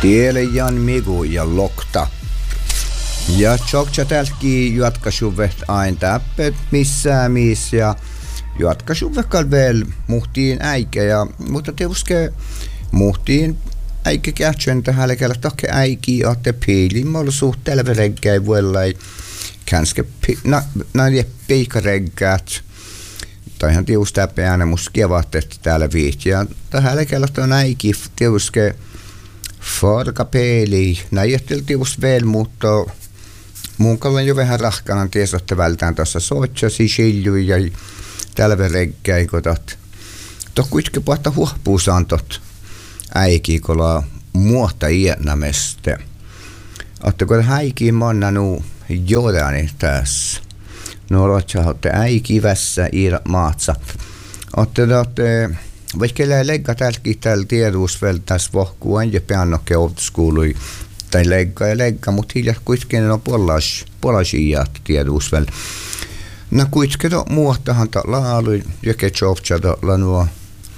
Jan Migu ja Lokta. Ja tjokcha tälki jatkasuvet aina täppet missään missä ja jatkasuvekal vielä muhtiin äikä ja mutta teuske muhtiin äikä kähtsön tähän lekellä takke äiki atte piilin mulla suht telvereggäi vuellai kanske näin peikareggät taihan tiustaa peänä mus kevattet täällä viit ja tähän lekellä on äiki teuske farkapeili näijättel tius veel mutta mun kallan jo vähän rahkanan tiesotte vältään tuossa soitsasi silju ja tälvereggäi kotat. Toh kuitenkin puhta huohpuusaan tot äikikola muotta iänämeste. Ottako häikiin monna nuu jodani tässä. No rotsahotte äikivässä iira maatsa. Otte vaikka legga tälki tällä tieduusvel tässä vohkuun ja peannokke outskuului tai legga, mutta hiljaa kuitenkin on puolasiiat tieduusvel. No kuitenkin muottahan laalui ja ketsovtsa nuo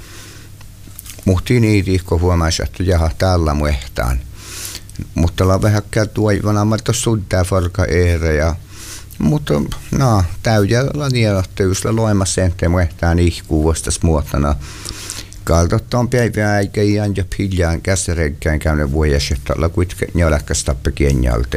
muhtiin iitihko huomasi, että jaha täällä muehtaan. Mutta ollaan vähän tuoivana, mutta suddää farka ja mutta no täydellä nielotteuslla loimassa enteen muehtaan ihkuuvastas muottana. Kaltot on päivää eikä iän ja piljaan käsirekkään käynyt vuodessa, että ollaan kuitenkin njolakkas tappe kienjalta.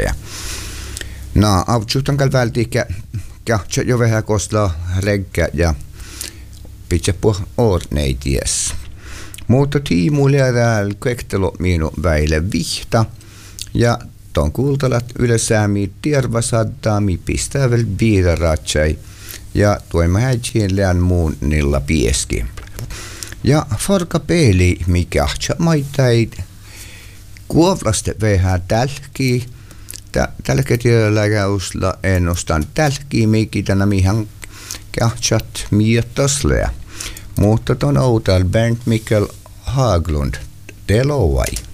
No avtsuutan kalvältiikä kähtsä jo vähän kostaa reggä ja pitää puhua orneities. Mutta tiimulia täällä kektelo miinu väille vihta ja ton kuultalat ylesäämi tiervasaddaami pistää vielä viidaratsai ja tuoima häitsien lään muun nilla pieski. Ja farkapeili mikä maitai kuovlaste vähän tälkii. Tällä kertaa käysillä ennustan tälkii mikä tänä mihän kähtsät miettasleja. Mutta ton outal Bernd Mikkel Haglund, telovai.